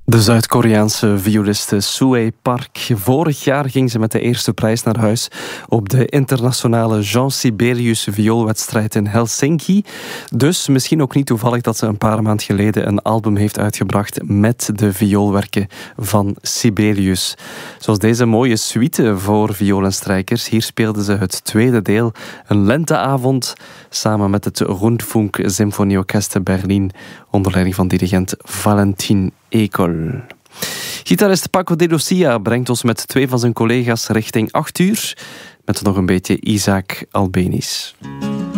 De Zuid-Koreaanse violiste Sue Park. Vorig jaar ging ze met de eerste prijs naar huis op de internationale Jean Sibelius vioolwedstrijd in Helsinki. Dus misschien ook niet toevallig dat ze een paar maanden geleden een album heeft uitgebracht met de vioolwerken van Sibelius. Zoals deze mooie suite voor violenstrijkers. Hier speelde ze het tweede deel, een lenteavond, samen met het Rundfunk Symfonieorkest Berlin onder leiding van dirigent Valentin Ekol. Gitarist Paco de Lucia brengt ons met 2 van zijn collega's richting 8 uur met nog een beetje Isaac Albeniz.